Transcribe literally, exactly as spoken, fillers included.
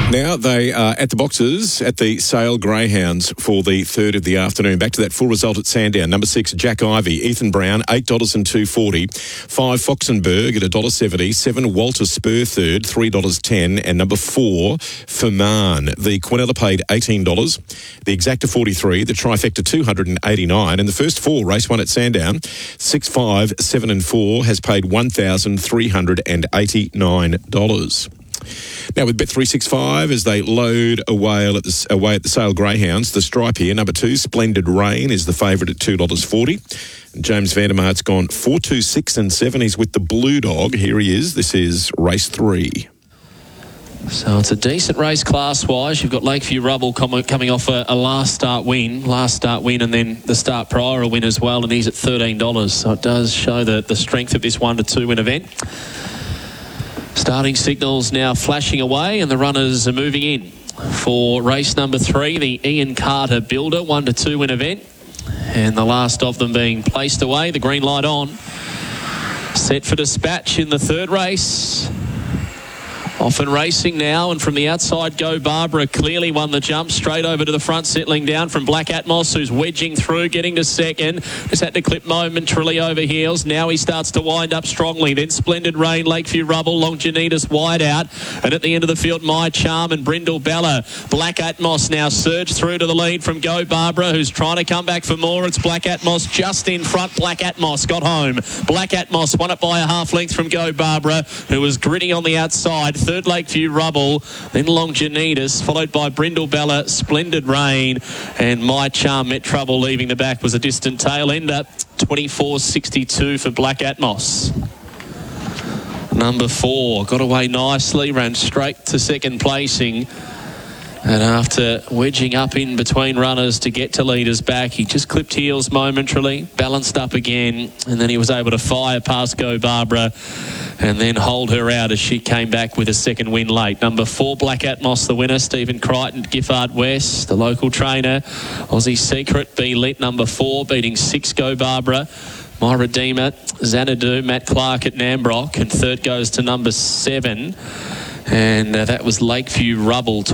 Now they are at the boxes at the Sale Greyhounds for the third of the afternoon. Back to that full result at Sandown. Number six, Jack Ivy, Ethan Brown, eight dollars and two forty. Five, Foxenberg at one dollar seventy. Seven, Walter Spur third, three dollars ten. And number four, Ferman. The Quinella paid eighteen dollars. The Exacta forty-three. The Trifecta two hundred eighty-nine. And the first four, race one at Sandown, six, five, seven and four, has paid one thousand three hundred eighty-nine dollars. Now with Bet three sixty-five, as they load away at the, away at the Sale Greyhounds, the stripe here, number two, Splendid Rain, is the favourite at two dollars forty. James Vandermart's gone four, two, six and seven. He's with the Blue Dog. Here he is. This is race three. So it's a decent race class-wise. You've got Lakeview Rubble com- coming off a, a last start win, last start win, and then the start prior a win as well, and he's at thirteen dollars. So it does show the, the strength of this one to two win event. Starting signals now flashing away, and the runners are moving in for race number three, the Ian Carter Builder, one to two win event. And the last of them being placed away, the green light on. Set for dispatch in the third race. Off and racing now, and from the outside Go Barbara clearly won the jump, straight over to the front, settling down from Black Atmos, who's wedging through, getting to second. Just had to clip momentarily over heels. Now he starts to wind up strongly. Then Splendid Rain, Lakeview Rubble, Longinitas wide out. And at the end of the field, My Charm and Brindle Bella. Black Atmos now surge through to the lead from Go Barbara, who's trying to come back for more. It's Black Atmos just in front. Black Atmos got home. Black Atmos won it by a half length from Go Barbara, who was gritting on the outside. Third, Lakeview Rubble, then Longinitas, followed by Brindle Bella, Splendid Rain, and My Charm Met Trouble leaving the back was a distant tail ender. twenty-four sixty-two for Black Atmos. Number four got away nicely, ran straight to second placing. And after wedging up in between runners to get to leaders back, he just clipped heels momentarily, balanced up again, and then he was able to fire past Go Barbara and then hold her out as she came back with a second win late. Number four, Black Atmos, the winner. Stephen Crichton, Giffard West, the local trainer. Aussie Secret, be lit number four, beating six Go Barbara. My Redeemer, Xanadu, Matt Clark at Nambrock, and third goes to number seven. And uh, that was Lakeview Rubble.